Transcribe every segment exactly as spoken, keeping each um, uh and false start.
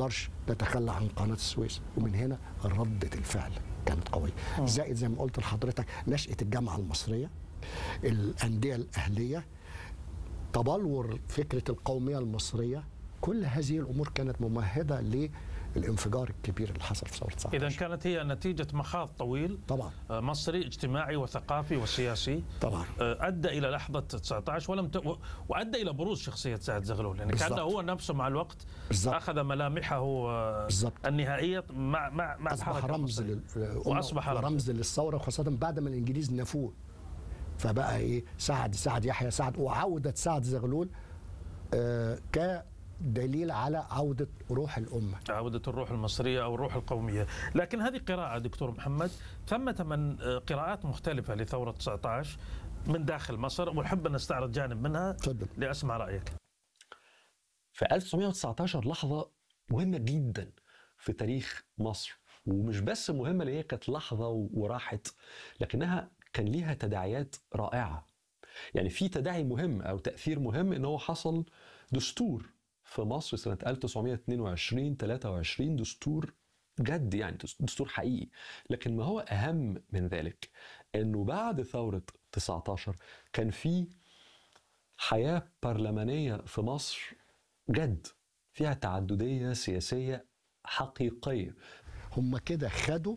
نقدرش نتخلى عن قناة السويس، ومن هنا ردة الفعل كانت قوية. زائد زي ما قلت لحضرتك نشأة الجامعة المصرية، الأندية الأهلية، تبلور فكرة القومية المصرية، كل هذه الأمور كانت ممهدة للانفجار الكبير اللي حصل في ثورة تسعة عشر. إذا كانت هي نتيجة مخاض طويل طبعا مصري اجتماعي وثقافي وسياسي طبعا أدى إلى لحظة تسعة عشر ولم ت... وأدى إلى بروز شخصية سعد زغلول، يعني كان هو نفسه مع الوقت بالزبط. أخذ ملامحه بالزبط. النهائية مع مع مع أصبح رمز لل... وأصبح رمز للثورة، وخاصة بعد ما الإنجليز نفوه، فبقى إيه سعد سعد يحيى سعد، وعودة سعد زغلول آه كدليل على عودة روح الأمة، عودة الروح المصرية أو الروح القومية. لكن هذه قراءة دكتور محمد، ثمة من قراءات مختلفة لثورة تسعة عشر من داخل مصر، ونحب أن نستعرض جانب منها تفضل لأسمع رأيك. في ألف وتسعمائة وتسعة عشر لحظة مهمة جدا في تاريخ مصر، ومش بس مهمة اللي هي كانت لحظة وراحت، لكنها كان ليها تداعيات رائعة. يعني في تداعي مهم أو تأثير مهم إن هو حصل دستور في مصر سنة ألف وتسعمائة واثنين وعشرين ثلاثة وعشرين، دستور جد يعني دستور حقيقي. لكن ما هو أهم من ذلك إنه بعد ثورة تسعة عشر كان في حياة برلمانية في مصر جد، فيها تعددية سياسية حقيقية. هم كده خدوا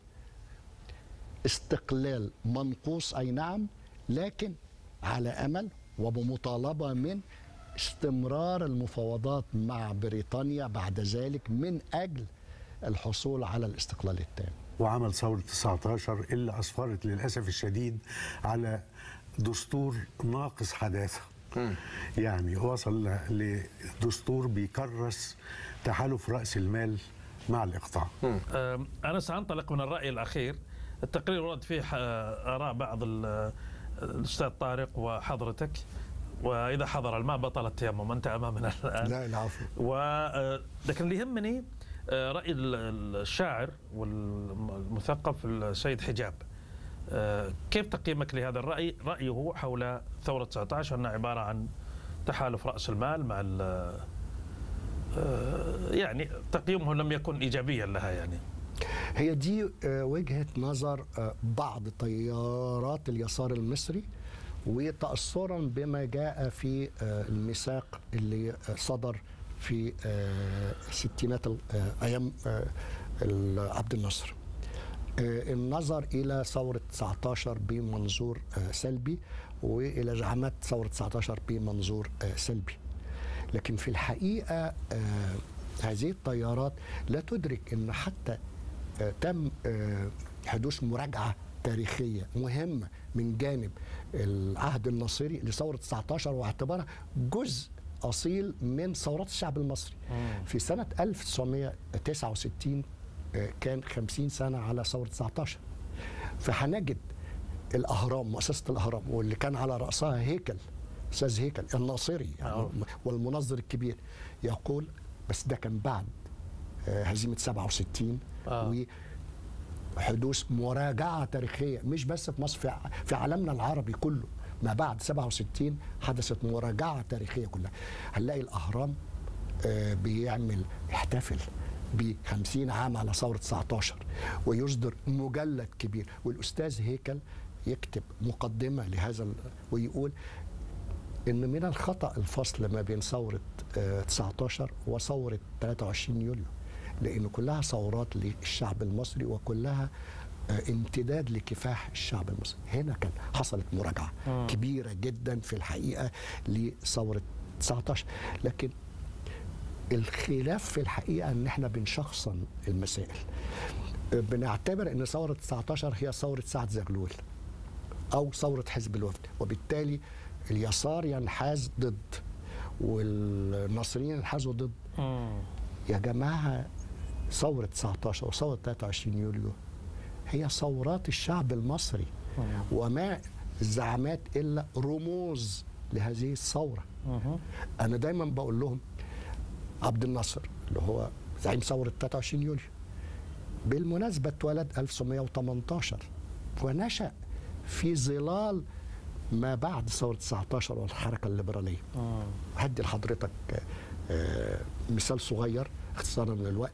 استقلال منقوص أي نعم، لكن على أمل وبمطالبة من استمرار المفاوضات مع بريطانيا بعد ذلك من أجل الحصول على الاستقلال التام. وعمل ثورة تسعة عشر اللي أسفرت للأسف الشديد على دستور ناقص حداثة. م. يعني وصل لدستور بيكرس تحالف رأس المال مع الإقطاع. م. أنا سأنطلق من الرأي الأخير. التقرير ورد فيه آراء بعض الأستاذ طارق وحضرتك، وإذا حضر الماء بطل التيمم، أنت أمامنا الآن. لا العفو. و... لكن اللي يهمني رأي الشاعر والمثقف السيد حجاب. كيف تقييمك لهذا الرأي؟ رأيه حول ثورة تسعة عشر أنها عبارة عن تحالف رأس المال مع ال... يعني تقييمه لم يكن إيجابيا لها. يعني هي دي وجهة نظر بعض تيارات اليسار المصري، وتأثرا بما جاء في الميثاق اللي صدر في ستينات أيام عبد الناصر، النظر إلى ثورة تسعة عشر بمنظور سلبي وإلى زعامات ثورة تسعة عشر بمنظور سلبي. لكن في الحقيقة هذه التيارات لا تدرك أن حتى تم حدوث مراجعة تاريخية مهمة من جانب العهد الناصري لثورة تسعة عشر، واعتبارها جزء أصيل من ثورات الشعب المصري. مم. في سنة ألف وتسعمائة وتسعة وستين كان خمسين سنة على ثورة تسعة عشر، فهنجد الأهرام، مؤسسة الأهرام واللي كان على رأسها هيكل أستاذ هيكل الناصري يعني والمنظر الكبير يقول، بس ده كان بعد هزيمة سبعة وستين آه. وحدوث مراجعة تاريخية مش بس في مصر، في عالمنا العربي كله. ما بعد سبعة وستين حدثت مراجعة تاريخية كلها. هنلاقي الأهرام بيعمل يحتفل بخمسين عام على ثورة تسعة عشر ويصدر مجلد كبير، والأستاذ هيكل يكتب مقدمة لهذا ويقول إن من الخطأ الفصل ما بين ثورة تسعة عشر وثورة ثلاثة وعشرين يوليو، لأن كلها ثورات للشعب المصري وكلها امتداد لكفاح الشعب المصري. هنا كان حصلت مراجعة م. كبيرة جدا في الحقيقة لثورة تسعة عشر، لكن الخلاف في الحقيقة ان احنا بنشخصن المسائل. بنعتبر ان ثورة تسعة عشر هي ثورة سعد زغلول او ثورة حزب الوفد، وبالتالي اليسار ينحاز ضد والناصريين ينحازوا ضد. م. يا جماعة ثورة تسعة عشر وثورة ثلاثة وعشرين يوليو هي ثورات الشعب المصري، مم. وما الزعامات إلا رموز لهذه الثورة. مم. أنا دايما بقول لهم عبد الناصر اللي هو زعيم ثورة ثلاثة وعشرين يوليو بالمناسبة اتولد ألف وتسعمائة وثمانية عشر ونشأ في ظلال ما بعد ثورة تسعة عشر والحركة الليبرالية. مم. هدي لحضرتك مثال صغير اختصارا للوقت.